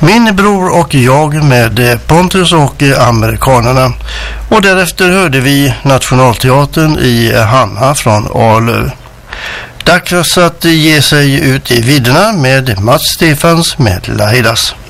Min bror och jag med Pontus och amerikanerna. Och därefter hörde vi Nationalteatern i Hanna från Arlöv. Dags att ge sig ut i vidderna med Mats Stefans med Laidas.